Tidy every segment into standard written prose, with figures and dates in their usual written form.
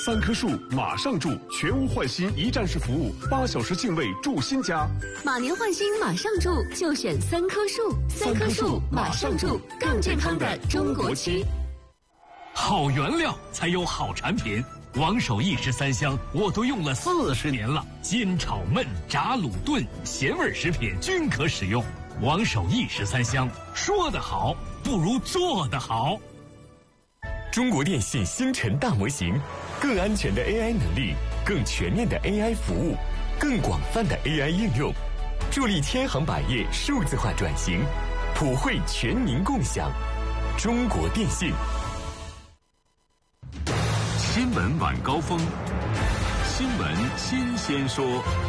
3棵树马上住，全屋换新一站式服务，8小时净位住新家。 马年换新马上住，就选3棵树，3棵树马上住，更健康的中国区。 好原料才有好产品。王守义13香我都用了40年了，煎炒焖炸卤炖咸味食品均可使用。王守义13香，说得好不如做得好。 中国电信星辰大模型，更安全的 AI 能力，更全面的 AI 服务，更广泛的 AI 应用，助力千行百业数字化转型，普惠全民共享。中国电信。 新闻晚高峰，新闻新鲜说。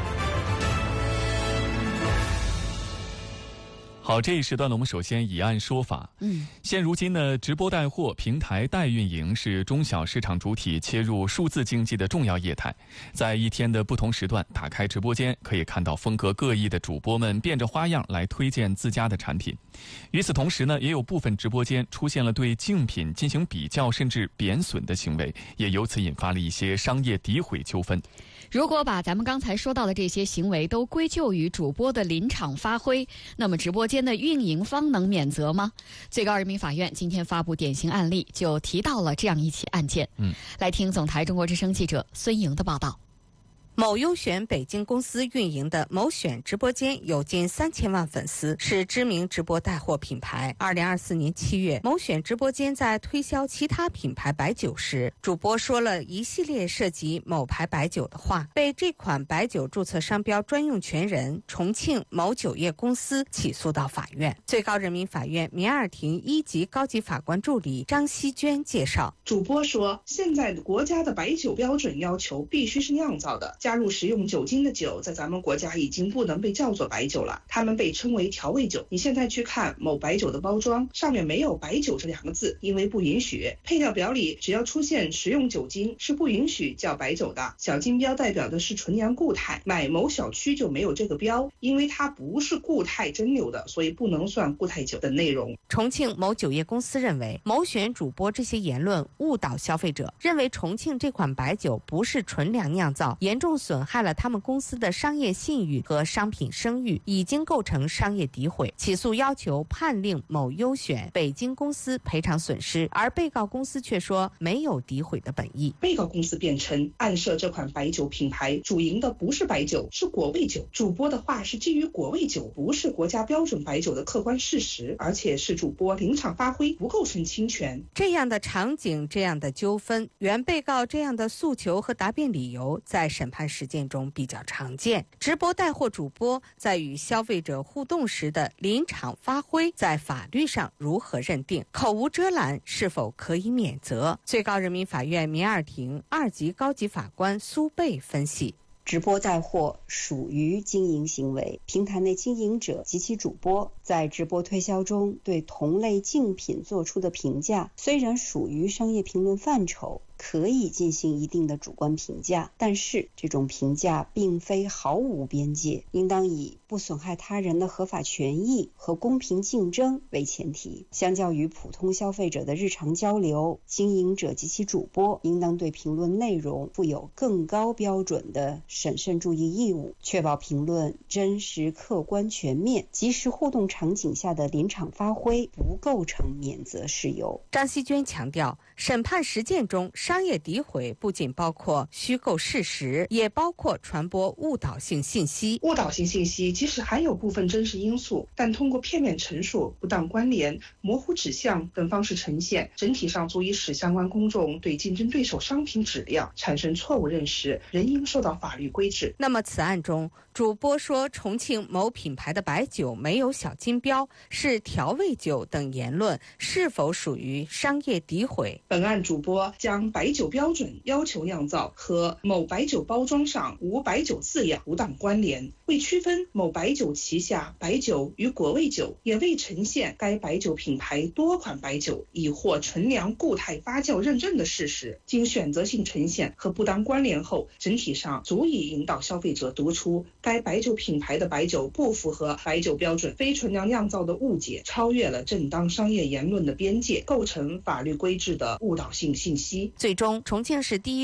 好，这一时段呢，我们首先以案说法。现如今呢，直播带货、平台代运营是中小市场主体切入数字经济的重要业态。在一天的不同时段，打开直播间，可以看到风格各异的主播们变着花样来推荐自家的产品。与此同时呢，也有部分直播间出现了对竞品进行比较甚至贬损的行为，也由此引发了一些商业诋毁纠纷。 如果把咱们刚才说到的这些行为都归咎于主播的临场发挥，那么直播间的运营方能免责吗？最高人民法院今天发布典型案例，就提到了这样一起案件。来听总台中国之声记者孙莹的报道。 某优选北京公司运营的某选直播间有近3000万粉丝，是知名直播带货品牌。2024年7月，某选直播间在推销其他品牌白酒时，主播说了一系列涉及某牌白酒的话，被这款白酒注册商标专用权人重庆某酒业公司起诉到法院。最高人民法院民二庭1级高级法官助理张希娟介绍， 主播说，现在国家的白酒标准要求必须是酿造的，加入食用酒精的酒在咱们国家已经不能被叫做白酒了，它们被称为调味酒。你现在去看某白酒的包装，上面没有白酒这2个字，因为不允许。配料表里只要出现食用酒精是不允许叫白酒的。小金标代表的是纯阳固态，买某小区就没有这个标，因为它不是固态蒸馏的，所以不能算固态酒的内容。 重庆某酒业公司认为，某选主播这些言论误导消费者，认为重庆这款白酒不是纯粮酿造，严重损害了他们公司的商业信誉和商品声誉，已经构成商业诋毁，起诉要求判令某优选北京公司赔偿损失，而被告公司却说没有诋毁的本意。 被告公司辩称，暗设这款白酒品牌主营的不是白酒，是果味酒。主播的话是基于果味酒不是国家标准白酒的客观事实，而且是主播临场发挥，不构成侵权。 这样的场景，这样的纠纷，原被告这样的诉求和答辩理由，在审判实践中比较常见。直播带货主播在与消费者互动时的临场发挥，在法律上如何认定？口无遮拦是否可以免责？最高人民法院民二庭2级高级法官苏贝分析， 直播带货属于经营行为，平台内经营者及其主播在直播推销中对同类竞品做出的评价，虽然属于商业评论范畴，可以进行一定的主观评价，但是这种评价并非毫无边界，应当以不损害他人的合法权益和公平竞争为前提。相较于普通消费者的日常交流，经营者及其主播应当对评论内容负有更高标准的审慎注意义务，确保评论真实、客观、全面，即时互动场景下的临场发挥不构成免责事由。 张希娟强调，审判实践中商业诋毁不仅包括虚构事实，也包括传播误导性信息。 误导性信息即使含有部分真实因素，但通过片面陈述、不当关联、模糊指向等方式呈现，整体上足以使相关公众对竞争对手商品质量产生错误认识，仍应受到法律规制。 那么此案中，主播说重庆某品牌的白酒没有小金标，是调味酒等言论，是否属于商业诋毁？ 本案主播将白酒标准要求酿造和某白酒包装上无白酒字样不当关联，未区分某白酒旗下白酒与果味酒，也未呈现该白酒品牌多款白酒已获纯粮固态发酵认证的事实，经选择性呈现和不当关联后，整体上足以引导消费者得出该白酒品牌的白酒不符合白酒标准、非纯粮酿造的误解，超越了正当商业言论的边界，构成法律规制的误导性信息。 最终，重庆市第一